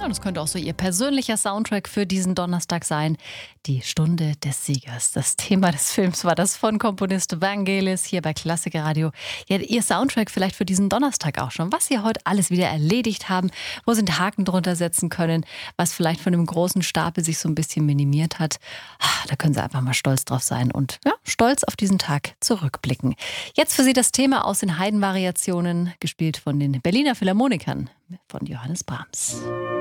Ja, das könnte auch so Ihr persönlicher Soundtrack für diesen Donnerstag sein. Die Stunde des Siegers. Das Thema des Films war das von Komponist Vangelis hier bei Klassiker Radio. Ja, Ihr Soundtrack vielleicht für diesen Donnerstag auch schon. Was Sie heute alles wieder erledigt haben, wo Sie einen Haken drunter setzen können, was vielleicht von einem großen Stapel sich so ein bisschen minimiert hat. Da können Sie einfach mal stolz drauf sein und ja, stolz auf diesen Tag zurückblicken. Jetzt für Sie das Thema aus den Haydn-Variationen, gespielt von den Berliner Philharmonikern von Johannes Brahms.